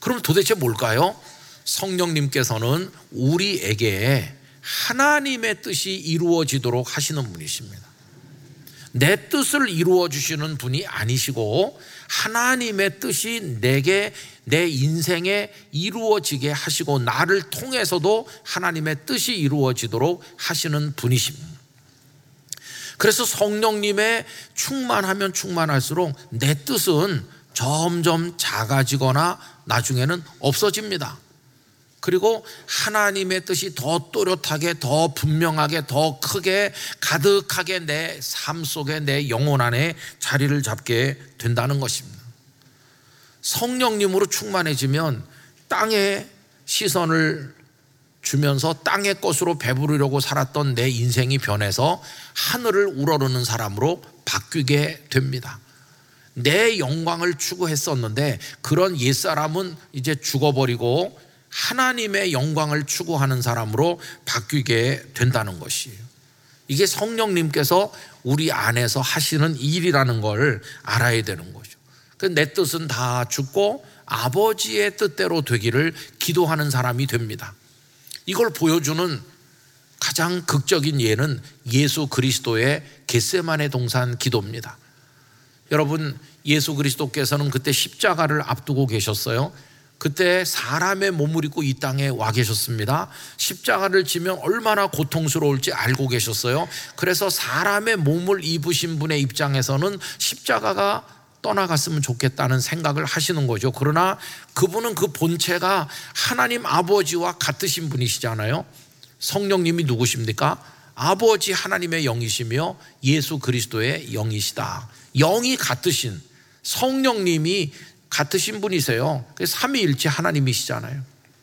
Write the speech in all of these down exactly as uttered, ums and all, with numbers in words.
그럼 도대체 뭘까요? 성령님께서는 우리에게 하나님의 뜻이 이루어지도록 하시는 분이십니다. 내 뜻을 이루어 주시는 분이 아니시고 하나님의 뜻이 내게, 내 인생에 이루어지게 하시고 나를 통해서도 하나님의 뜻이 이루어지도록 하시는 분이십니다. 그래서 성령님의 충만하면 충만할수록 내 뜻은 점점 작아지거나 나중에는 없어집니다. 그리고 하나님의 뜻이 더 또렷하게, 더 분명하게, 더 크게, 가득하게 내 삶 속에, 내 영혼 안에 자리를 잡게 된다는 것입니다. 성령님으로 충만해지면 땅에 시선을 주면서 땅의 것으로 배부르려고 살았던 내 인생이 변해서 하늘을 우러르는 사람으로 바뀌게 됩니다. 내 영광을 추구했었는데 그런 옛사람은 이제 죽어버리고 하나님의 영광을 추구하는 사람으로 바뀌게 된다는 것이에요. 이게 성령님께서 우리 안에서 하시는 일이라는 걸 알아야 되는 거죠. 내 뜻은 다 죽고 아버지의 뜻대로 되기를 기도하는 사람이 됩니다. 이걸 보여주는 가장 극적인 예는 예수 그리스도의 겟세마네 동산 기도입니다. 여러분, 예수 그리스도께서는 그때 십자가를 앞두고 계셨어요. 그때 사람의 몸을 입고 이 땅에 와 계셨습니다. 십자가를 지면 얼마나 고통스러울지 알고 계셨어요. 그래서 사람의 몸을 입으신 분의 입장에서는 십자가가 떠나갔으면 좋겠다는 생각을 하시는 거죠. 그러나 그분은 그 본체가 하나님 아버지와 같으신 분이시잖아요. 성령님이 누구십니까? 아버지 하나님의 영이시며 예수 그리스도의 영이시다. 영이 같으신 성령님이 같으신 분이세요. 삼위일체 하나님이시잖아요.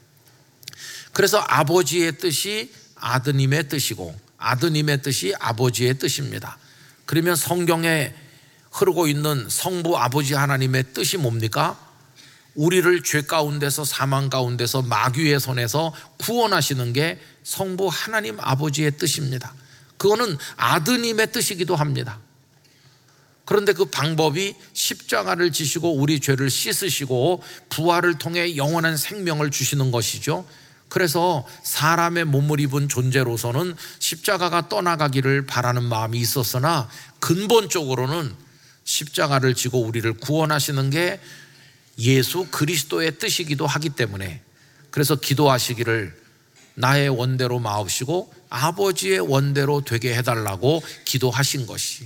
그래서 아버지의 뜻이 아드님의 뜻이고 아드님의 뜻이 아버지의 뜻입니다. 그러면 성경에 흐르고 있는 성부 아버지 하나님의 뜻이 뭡니까? 우리를 죄 가운데서, 사망 가운데서, 마귀의 손에서 구원하시는 게 성부 하나님 아버지의 뜻입니다. 그거는 아드님의 뜻이기도 합니다. 그런데 그 방법이 십자가를 지시고 우리 죄를 씻으시고 부활을 통해 영원한 생명을 주시는 것이죠. 그래서 사람의 몸을 입은 존재로서는 십자가가 떠나가기를 바라는 마음이 있었으나 근본적으로는 십자가를 지고 우리를 구원하시는 게 예수 그리스도의 뜻이기도 하기 때문에, 그래서 기도하시기를 나의 원대로 마옵시고 아버지의 원대로 되게 해달라고 기도하신 것이,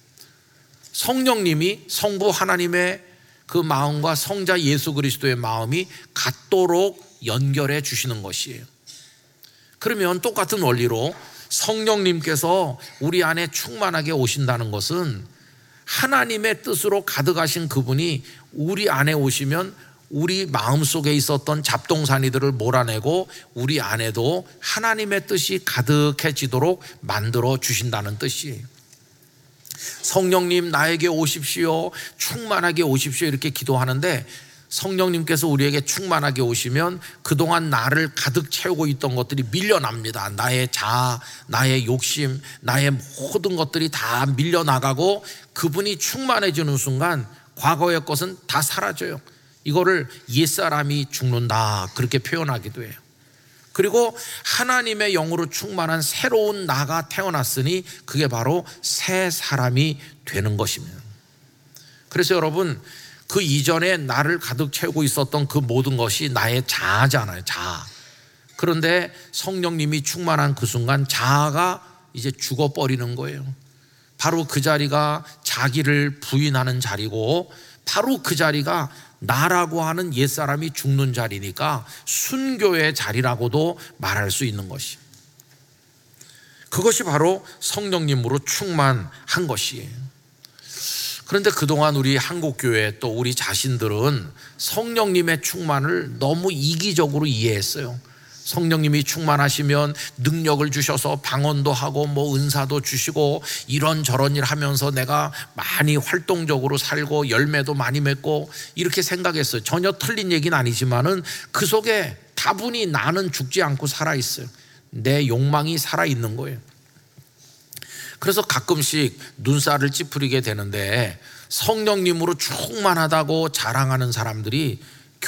성령님이 성부 하나님의 그 마음과 성자 예수 그리스도의 마음이 같도록 연결해 주시는 것이에요. 그러면 똑같은 원리로 성령님께서 우리 안에 충만하게 오신다는 것은 하나님의 뜻으로 가득하신 그분이 우리 안에 오시면 우리 마음속에 있었던 잡동사니들을 몰아내고 우리 안에도 하나님의 뜻이 가득해지도록 만들어 주신다는 뜻이에요. 성령님 나에게 오십시오, 충만하게 오십시오 이렇게 기도하는데, 성령님께서 우리에게 충만하게 오시면 그동안 나를 가득 채우고 있던 것들이 밀려납니다. 나의 자아, 나의 욕심, 나의 모든 것들이 다 밀려나가고 그분이 충만해지는 순간 과거의 것은 다 사라져요. 이거를 옛사람이 죽는다 그렇게 표현하기도 해요. 그리고 하나님의 영으로 충만한 새로운 나가 태어났으니 그게 바로 새 사람이 되는 것입니다. 그래서 여러분, 그 이전에 나를 가득 채우고 있었던 그 모든 것이 나의 자아잖아요. 자아. 그런데 성령님이 충만한 그 순간 자아가 이제 죽어버리는 거예요. 바로 그 자리가 자기를 부인하는 자리고, 바로 그 자리가 나라고 하는 옛사람이 죽는 자리니까 순교의 자리라고도 말할 수 있는 것이, 그것이 바로 성령님으로 충만한 것이에요. 그런데 그동안 우리 한국교회 또 우리 자신들은 성령님의 충만을 너무 이기적으로 이해했어요. 성령님이 충만하시면 능력을 주셔서 방언도 하고 뭐 은사도 주시고 이런저런 일 하면서 내가 많이 활동적으로 살고 열매도 많이 맺고 이렇게 생각했어요. 전혀 틀린 얘기는 아니지만은 그 속에 다분히 나는 죽지 않고 살아있어요. 내 욕망이 살아있는 거예요. 그래서 가끔씩 눈살을 찌푸리게 되는데, 성령님으로 충만하다고 자랑하는 사람들이